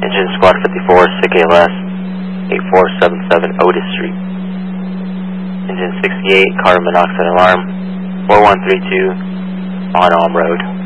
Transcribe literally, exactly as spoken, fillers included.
Engine Squad fifty-four, S I C A L S, eight four seven seven Otis Street. Engine sixty-eight, carbon monoxide alarm, four one three two, on Alm Road.